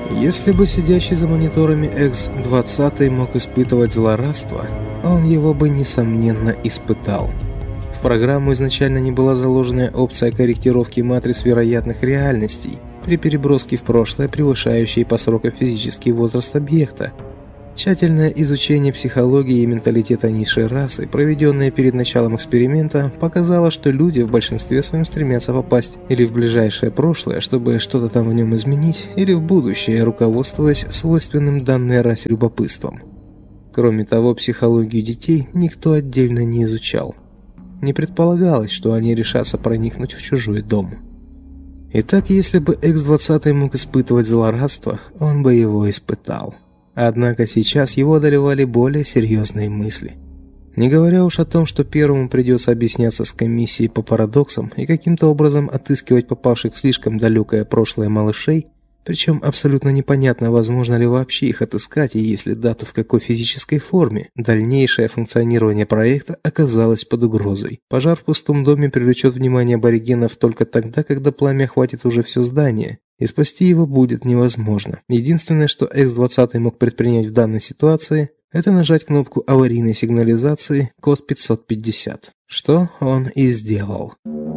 Если бы сидящий за мониторами X-20 мог испытывать злорадство, он его бы, несомненно, испытал. В программу изначально не была заложена опция корректировки матриц вероятных реальностей при переброске в прошлое, превышающей по срокам физический возраст объекта. Тщательное изучение психологии и менталитета низшей расы, проведенное перед началом эксперимента, показало, что люди в большинстве своем стремятся попасть или в ближайшее прошлое, чтобы что-то там в нем изменить, или в будущее, руководствуясь свойственным данной расе любопытством. Кроме того, психологию детей никто отдельно не изучал. Не предполагалось, что они решатся проникнуть в чужой дом. Итак, если бы X-20 мог испытывать злорадство, он бы его испытал. Однако сейчас его одолевали более серьезные мысли. Не говоря уж о том, что первому придется объясняться с комиссией по парадоксам и каким-то образом отыскивать попавших в слишком далекое прошлое малышей, причем абсолютно непонятно, возможно ли вообще их отыскать и есть ли дата в какой физической форме. Дальнейшее функционирование проекта оказалось под угрозой. Пожар в пустом доме привлечет внимание аборигенов только тогда, когда пламя охватит уже все здание, и спасти его будет невозможно. Единственное, что X-20 мог предпринять в данной ситуации, это нажать кнопку аварийной сигнализации код 550, что он и сделал.